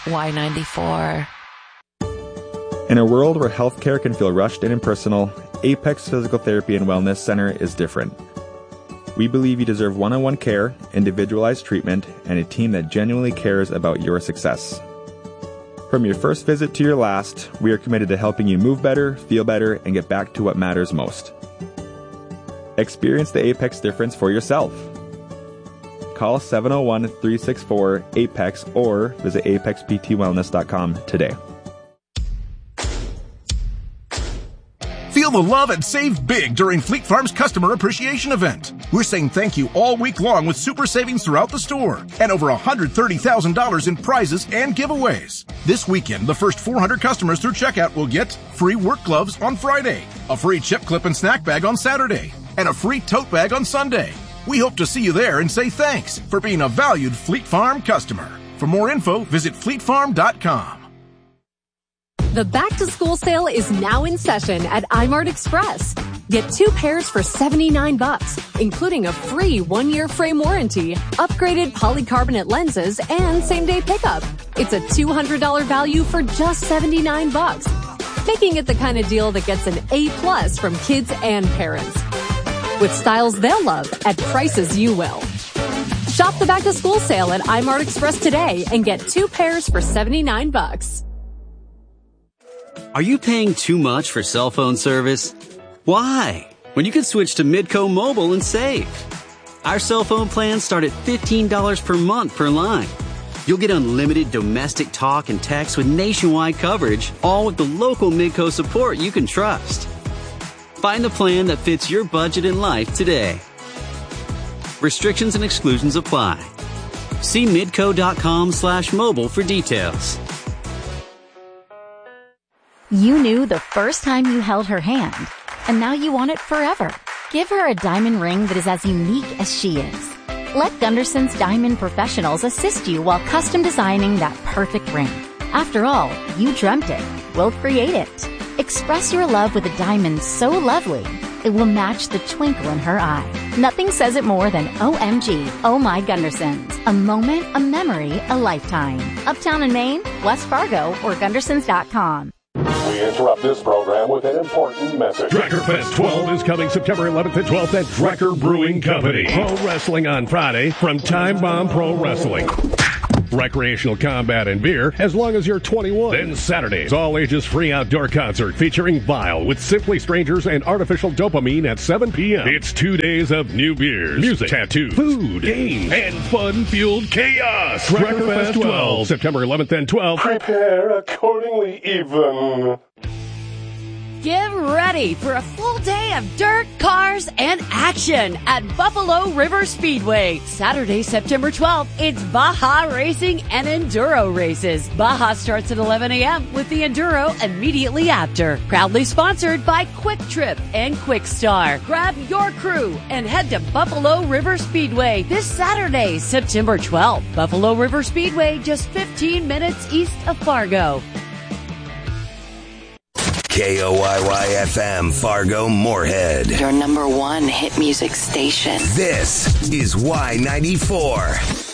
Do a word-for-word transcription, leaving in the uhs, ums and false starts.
Y ninety-four. In a world where healthcare can feel rushed and impersonal, Apex Physical Therapy and Wellness Center is different. We believe you deserve one-on-one care, individualized treatment, and a team that genuinely cares about your success. From your first visit to your last, we are committed to helping you move better, feel better, and get back to what matters most. Experience the Apex difference for yourself. Call seven oh one, three six four, APEX or visit apex p t wellness dot com today. Feel the love and save big during Fleet Farm's Customer Appreciation Event. We're saying thank you all week long with super savings throughout the store and over one hundred thirty thousand dollars in prizes and giveaways. This weekend, the first four hundred customers through checkout will get free work gloves on Friday, a free chip clip and snack bag on Saturday, and a free tote bag on Sunday. We hope to see you there and say thanks for being a valued Fleet Farm customer. For more info, visit fleet farm dot com. The back-to-school sale is now in session at iMart Express. Get two pairs for seventy-nine bucks, including a free one-year frame warranty, upgraded polycarbonate lenses, and same-day pickup. It's a two hundred dollars value for just seventy-nine bucks, making it the kind of deal that gets an A plus from kids and parents. With styles they'll love at prices you will. Shop the back-to-school sale at iMart Express today and get two pairs for seventy-nine bucks. Are you paying too much for cell phone service? Why? When you can switch to Midco Mobile and save. Our cell phone plans start at fifteen dollars per month per line. You'll get unlimited domestic talk and text with nationwide coverage, all with the local Midco support you can trust. Find the plan that fits your budget and life today. Restrictions and exclusions apply. See midco.com slash mobile for details. You knew the first time you held her hand, and now you want it forever. Give her a diamond ring that is as unique as she is. Let Gunderson's Diamond Professionals assist you while custom designing that perfect ring. After all, you dreamt it. We'll create it. Express your love with a diamond so lovely, it will match the twinkle in her eye. Nothing says it more than O M G, Oh My Gundersons. A moment, a memory, a lifetime. Uptown in Maine, West Fargo, or Gundersons dot com. We interrupt this program with an important message. Drekker Fest twelve is coming September eleventh and twelfth at Drekker Brewing Company. Pro Wrestling on Friday from Time Bomb Pro Wrestling. Recreational combat and beer as long as you're twenty-one. Then Saturdays, all ages free outdoor concert featuring Vile with Simply Strangers and Artificial Dopamine at seven p.m. It's two days of new beers, music, tattoos, food, games, and fun-fueled chaos. Drekker Fest twelve, September eleventh and twelfth. Prepare accordingly, even. Get ready for a full day of dirt, cars, and action at Buffalo River Speedway. Saturday, September twelfth, it's Baja Racing and Enduro races. Baja starts at eleven a.m. with the Enduro immediately after. Proudly sponsored by Quick Trip and Quick Star. Grab your crew and head to Buffalo River Speedway this Saturday, September twelfth. Buffalo River Speedway, just fifteen minutes east of Fargo. K O I Y F M, Fargo, Moorhead. Your number one hit music station. This is Y ninety-four.